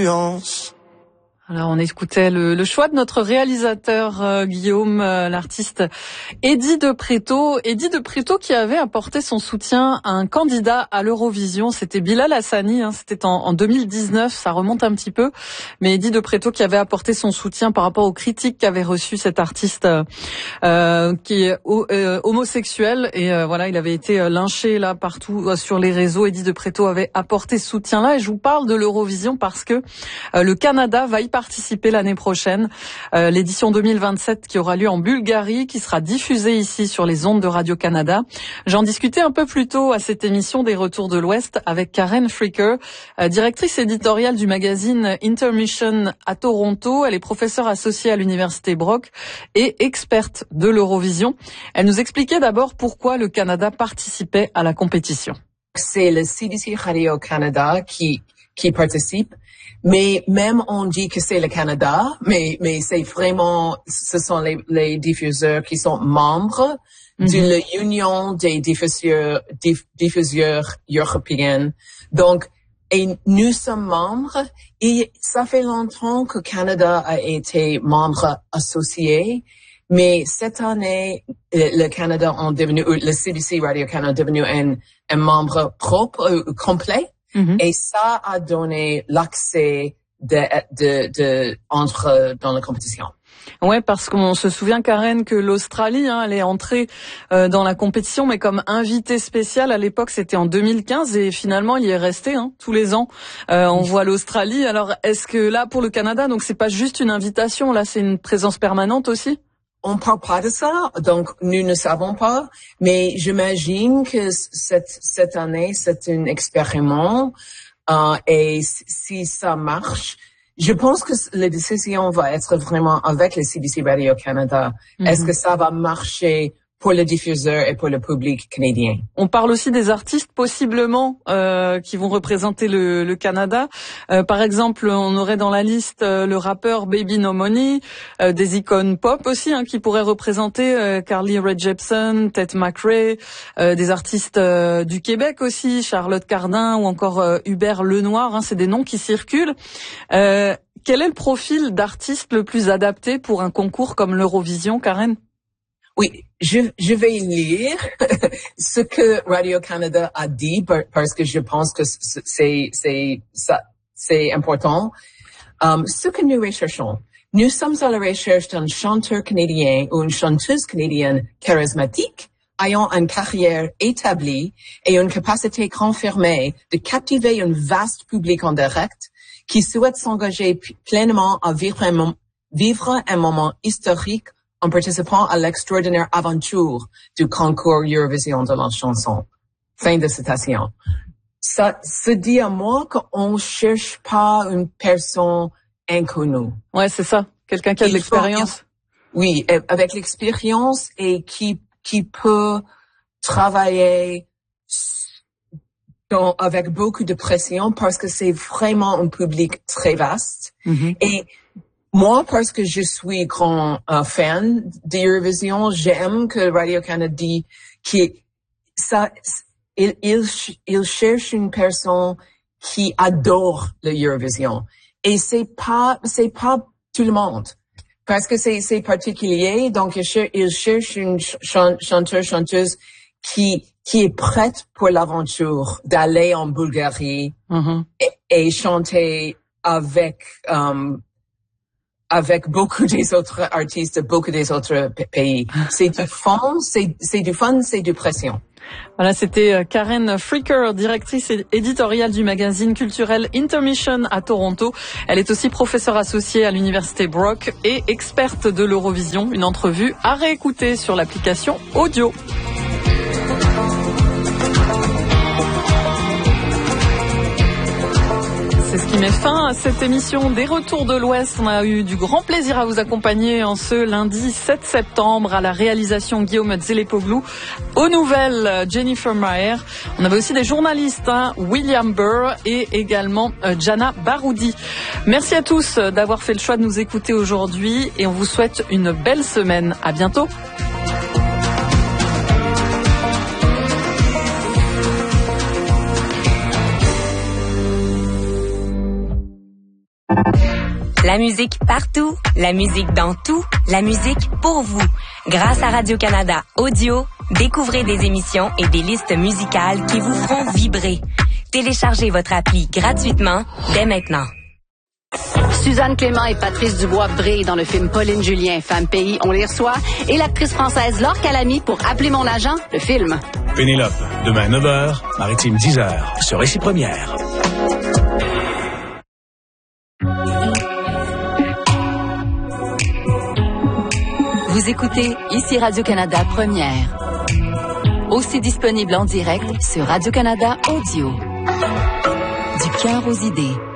influence. Alors on écoutait le choix de notre réalisateur Guillaume, l'artiste Eddie de Pretto. Eddie de Pretto qui avait apporté son soutien à un candidat à l'Eurovision, c'était Bilal Hassani, c'était en 2019, ça remonte un petit peu, mais Eddie de Pretto qui avait apporté son soutien par rapport aux critiques qu'avait reçues cet artiste qui est homosexuel et voilà, il avait été lynché là partout sur les réseaux. Eddie de Pretto avait apporté ce soutien-là et je vous parle de l'Eurovision parce que le Canada va y participer l'année prochaine, l'édition 2027 qui aura lieu en Bulgarie, qui sera diffusée ici sur les ondes de Radio-Canada. J'en discutais un peu plus tôt à cette émission des Retours de l'Ouest avec Karen Fricker, directrice éditoriale du magazine Intermission à Toronto. Elle est professeure associée à l'université Brock et experte de l'Eurovision. Elle nous expliquait d'abord pourquoi le Canada participait à la compétition. C'est le CBC Radio-Canada qui participe. Mais même on dit que c'est le Canada, mais c'est vraiment, ce sont les diffuseurs qui sont membres de l'Union des diffuseurs européens. Donc, et nous sommes membres et ça fait longtemps que le Canada a été membre associé. Mais cette année, le Canada le CBC Radio-Canada est devenu un membre propre, complet. Et ça a donné l'accès entre dans la compétition. Ouais, parce qu'on se souvient, Karen, que l'Australie, elle est entrée dans la compétition, mais comme invité spécial. À l'époque, c'était en 2015 et finalement, il y est resté tous les ans. On voit l'Australie. Alors, est-ce que là, pour le Canada, donc c'est pas juste une invitation, là, c'est une présence permanente aussi? On parle pas de ça, donc nous ne savons pas, mais j'imagine que cette année, c'est un expériment, et si ça marche, je pense que la décision va être vraiment avec le CBC Radio-Canada. Est-ce que ça va marcher pour le diffuseur et pour le public canadien? On parle aussi des artistes possiblement qui vont représenter le Canada. Par exemple, on aurait dans la liste le rappeur Baby No Money, des icônes pop aussi qui pourraient représenter Carly Rae Jepsen, Ted McRae, des artistes du Québec aussi, Charlotte Cardin ou encore Hubert Lenoir. C'est des noms qui circulent. Quel est le profil d'artiste le plus adapté pour un concours comme l'Eurovision, Karen? Oui, je vais lire ce que Radio-Canada a dit parce que je pense que c'est important. Ce que nous recherchons, nous sommes à la recherche d'un chanteur canadien ou une chanteuse canadienne charismatique, ayant une carrière établie et une capacité confirmée de captiver un vaste public en direct qui souhaite s'engager pleinement à vivre un moment historique en participant à l'extraordinaire aventure du concours Eurovision de la chanson. Fin de citation. Ça se dit à moi qu'on cherche pas une personne inconnue. Ouais, c'est ça. Quelqu'un qui a de l'expérience. Oui, avec l'expérience et qui peut travailler avec beaucoup de pression parce que c'est vraiment un public très vaste. Et moi, parce que je suis grand fan d'Eurovision, j'aime que Radio-Canada dit qu'il cherche une personne qui adore l'Eurovision. Et c'est pas tout le monde. Parce que c'est particulier, donc il cherche une chanteuse qui est prête pour l'aventure d'aller en Bulgarie et chanter avec beaucoup des autres artistes de beaucoup des autres pays. C'est du fun, c'est du pression. Voilà, c'était Karen Fricker, directrice éditoriale du magazine culturel Intermission à Toronto. Elle est aussi professeure associée à l'université Brock et experte de l'Eurovision. Une entrevue à réécouter sur l'application audio. C'est ce qui met fin à cette émission des Retours de l'Ouest. On a eu du grand plaisir à vous accompagner en ce lundi 7 septembre à la réalisation Guillaume Zelepoglou, aux nouvelles Jennifer Maher. On avait aussi des journalistes, William Burr et également Jana Baroudi. Merci à tous d'avoir fait le choix de nous écouter aujourd'hui et on vous souhaite une belle semaine. À bientôt. La musique partout, la musique dans tout, la musique pour vous. Grâce à Radio-Canada Audio, découvrez des émissions et des listes musicales qui vous feront vibrer. Téléchargez votre appli gratuitement dès maintenant. Suzanne Clément et Patrice Dubois brillent dans le film Pauline Julien, Femme Pays, on les reçoit, et l'actrice française Laure Calamy pour Appeler mon agent, le film. Pénélope, demain 9h, Maritime 10h, sur Récit Première. Vous écoutez ici Radio-Canada Première. Aussi disponible en direct sur Radio-Canada Audio. Du cœur aux idées.